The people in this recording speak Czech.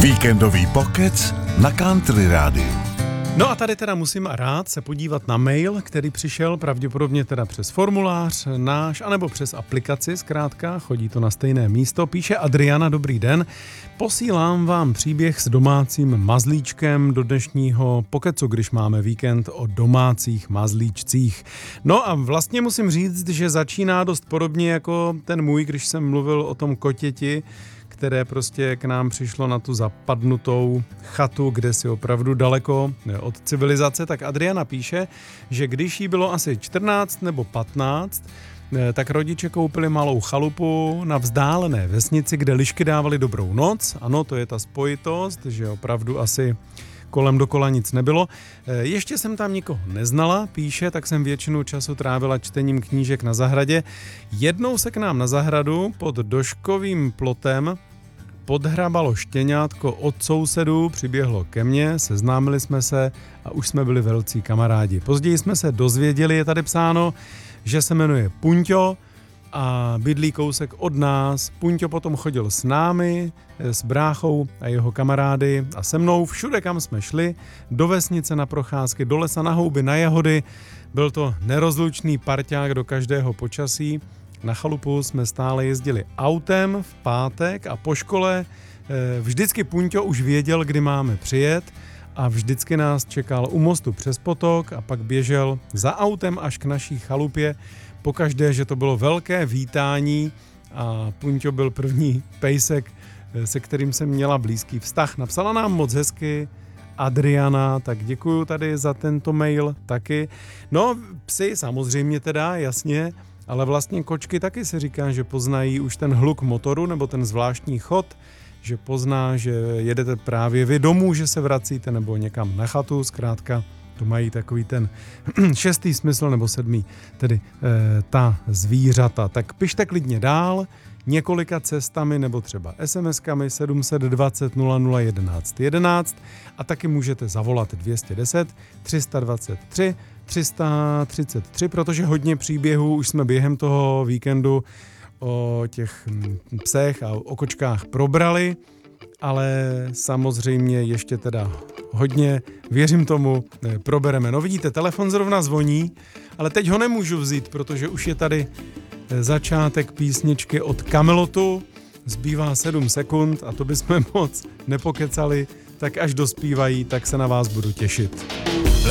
Víkendový pokec na Country Rádiu. No a tady teda musím rád se podívat na mail, který přišel pravděpodobně teda přes formulář náš, anebo přes aplikaci, zkrátka, chodí to na stejné místo. Píše Adriana, dobrý den, posílám vám příběh s domácím mazlíčkem do dnešního pokecu, když máme víkend o domácích mazlíčcích. No a vlastně musím říct, že začíná dost podobně jako ten můj, když jsem mluvil o tom kotěti, které prostě k nám přišlo na tu zapadnutou chatu, kde si opravdu daleko od civilizace, tak Adriana píše, že když jí bylo asi 14 nebo 15, tak rodiče koupili malou chalupu na vzdálené vesnici, kde lišky dávaly dobrou noc. Ano, to je ta spojitost, že opravdu asi kolem dokola nic nebylo. Ještě jsem tam nikoho neznala, píše, tak jsem většinu času trávila čtením knížek na zahradě. Jednou se k nám na zahradu pod doškovým plotem podhrabalo štěňátko od sousedů, přiběhlo ke mně, seznámili jsme se a už jsme byli velcí kamarádi. Později jsme se dozvěděli, je tady psáno, že se jmenuje Punťo a bydlí kousek od nás. Punťo potom chodil s námi, s bráchou a jeho kamarády a se mnou všude, kam jsme šli, do vesnice na procházky, do lesa na houby, na jahody. Byl to nerozlučný parťák do každého počasí. Na chalupu jsme stále jezdili autem v pátek a po škole vždycky Punťo už věděl, kdy máme přijet a vždycky nás čekal u mostu přes potok a pak běžel za autem až k naší chalupě. Pokaždé, že to bylo velké vítání a Punťo byl první pejsek, se kterým jsem měla blízký vztah. Napsala nám moc hezky Adriana, tak děkuju tady za tento mail taky. No, psi samozřejmě teda, jasně, ale vlastně kočky taky se říká, že poznají už ten hluk motoru nebo ten zvláštní chod, že pozná, že jedete právě vy domů, že se vracíte nebo někam na chatu, zkrátka to mají takový ten šestý smysl nebo sedmý, tedy ta zvířata. Tak pište klidně dál, několika cestami nebo třeba SMS-kami 720 00 11 11 a taky můžete zavolat 210 323 333, protože hodně příběhů už jsme během toho víkendu o těch psech a o kočkách probrali, ale samozřejmě ještě teda hodně, věřím tomu, probereme. No vidíte, telefon zrovna zvoní, ale teď ho nemůžu vzít, protože už je tady začátek písničky od Kamelotu, zbývá 7 sekund a to bychom moc nepokecali, tak až dospívají, tak se na vás budu těšit.